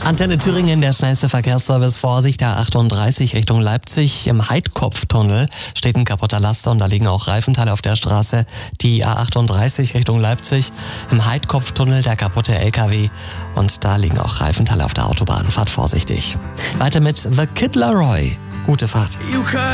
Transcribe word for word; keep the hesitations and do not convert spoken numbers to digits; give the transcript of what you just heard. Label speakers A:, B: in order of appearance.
A: Antenne Thüringen, der schnellste Verkehrsservice. Vorsicht, der A achtunddreißig Richtung Leipzig. Im Heidkopftunnel steht ein kaputter Laster und da liegen auch Reifenteile auf der Straße. Die A achtunddreißig Richtung Leipzig. Im Heidkopftunnel der kaputte L K W und da liegen auch Reifenteile auf der Autobahn. Fahrt vorsichtig. Weiter mit The Kid Laroi. Gute Fahrt.